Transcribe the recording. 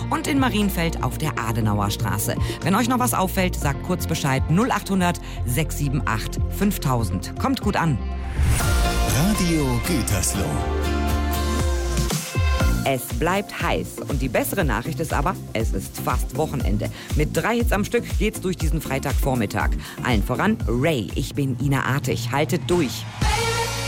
und in Marienfeld auf der Adenauer Straße. Wenn euch noch was auffällt, sagt kurz Bescheid 0800 678 5000. Kommt gut an. Radio Gütersloh. Es bleibt heiß und die bessere Nachricht ist aber, es ist fast Wochenende. Mit 3 Hits am Stück geht's durch diesen Freitagvormittag. Allen voran Ray, ich bin Ina Artig, haltet durch.